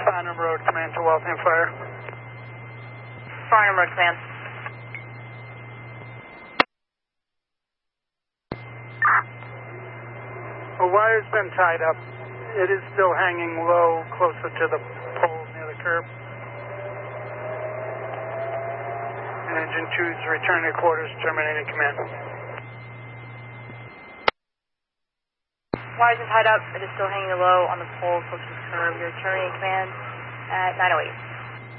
Farnham Road, command to Waltham Fire. Farnham Road, command. A wire's been tied up. It is still hanging low, closer to the pole near the curb. And engine 2's returning to quarters, terminating command. Wires are tied up. It is still hanging low on the pole close to the curb. You're terminating command at 9:08.